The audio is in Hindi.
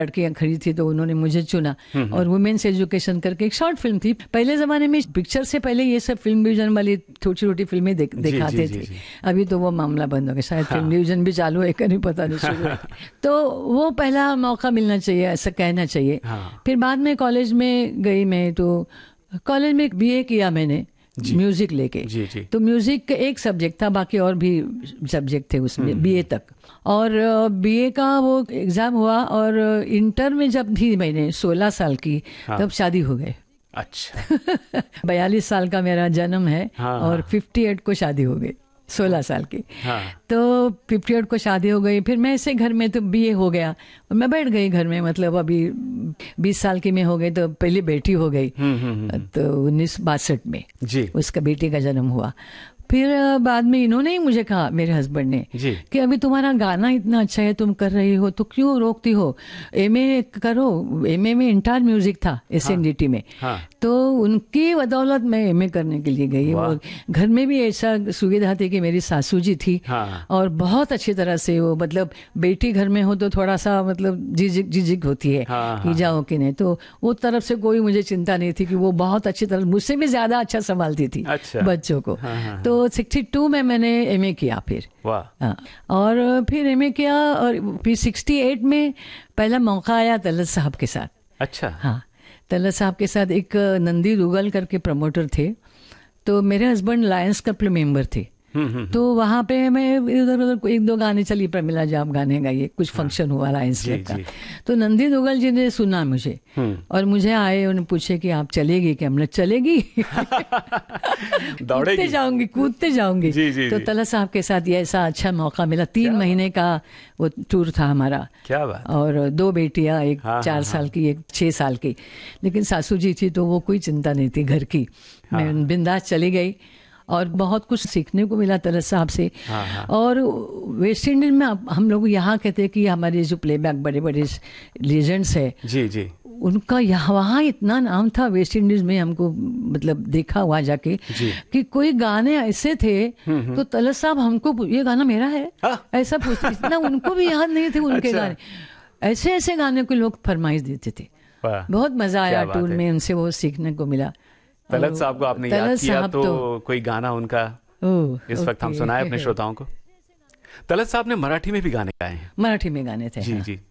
लड़कियां खड़ी थी तो उन्होंने मुझे चुना, और वुमेन्स एजुकेशन करके एक शॉर्ट फिल्म थी। पहले ज़माने में पिक्चर से पहले ये सब फिल्म डिवीजन वाली छोटी छोटी फिल्में दिखाते थे। अभी तो वो मामला बंद हो गया, शायद फिल्म डिवीजन भी चालू है, नहीं पता नहीं शुरू तो वो पहला मौका मिलना चाहिए, ऐसा कहना चाहिए। फिर बाद में कॉलेज में गई मैं, तो कॉलेज में BA किया मैंने म्यूजिक लेके। तो म्यूजिक का एक सब्जेक्ट था, बाकी और भी सब्जेक्ट थे उसमें BA तक। और BA का वो एग्जाम हुआ, और इंटर में जब भी मैंने 16 साल की, तब शादी हो गई। अच्छा 42 साल का मेरा जन्म है, और 58 को शादी हो गई, 16 साल की। तो 58 को शादी हो गई। फिर मैं ऐसे घर में, तो BA हो गया और मैं बैठ गई घर में, मतलब अभी 20 साल की मैं हो गई तो पहली बेटी हो गई। तो 1962 में उसका बेटी का जन्म हुआ। फिर बाद में इन्होंने ही मुझे कहा, मेरे हस्बैंड ने, कि अभी तुम्हारा गाना इतना अच्छा है, तुम कर रही हो तो क्यों रोकती हो, MA करो। MA में इंटर म्यूजिक था SNDT में। तो उनकी बदौलत मैं MA करने के लिए गई। और घर में भी ऐसा सुविधा थी कि मेरी सासू जी थी, और बहुत अच्छी तरह से वो, मतलब बेटी घर में हो तो थोड़ा सा मतलब झिझक होती है कि जाओ कि नहीं, तो वो तरफ से कोई मुझे चिंता नहीं थी, कि वो बहुत अच्छी तरह, मुझसे भी ज्यादा अच्छा संभालती थी बच्चों को। तो 62 में मैंने MA किया फिर। और फिर MA किया, और फिर 68 में पहला मौका आया तलत साहब के साथ। अच्छा। हाँ, तलत साहब के साथ एक नंदी दुगल करके प्रमोटर थे, तो मेरे हस्बैंड लायंस क्लब मेंबर थे। तो वहाँ पे मैं इधर उधर 1-2 गाने, चली प्रमिला जी आप गाने गाइए, कुछ फंक्शन हुआ लायंस क्लब का। तो नंदी दुगल जी ने सुना मुझे, और मुझे आए, उन्होंने पूछे कि आप चलेगी क्या? हमने चलेगी कूदते जाऊंगी, कूदते जाऊंगी। तो तलत साहब के साथ ये ऐसा अच्छा मौका मिला। 3 महीने का वो टूर था हमारा। क्या बात। और 2 बेटियां, एक 4 साल की, एक 6 साल की। लेकिन सासू जी थी तो वो कोई चिंता नहीं थी घर की। मैं बिंदास चली गई, और बहुत कुछ सीखने को मिला तलत साहब से। और वेस्ट इंडीज में हम लोग यहाँ कहते हैं कि हमारे जो प्लेबैक बड़े बड़े लेजेंड्स है, उनका यहाँ वहाँ इतना नाम था वेस्ट इंडीज में, हमको मतलब देखा हुआ जाके, कि कोई गाने ऐसे थे तो तलत साहब हमको, ये गाना मेरा है ऐसा पूछते, इतना उनको भी याद नहीं थे उनके गाने। ऐसे ऐसे गाने को लोग फरमाइश देते थे। बहुत मजा आया टूर में, उनसे वो सीखने को मिला। तलत साहब को आपने याद किया, तो कोई गाना उनका इस वक्त हम सुनाए अपने श्रोताओं को। तलत साहब ने मराठी में भी गाने गाए हैं। मराठी में गाने थे। जी।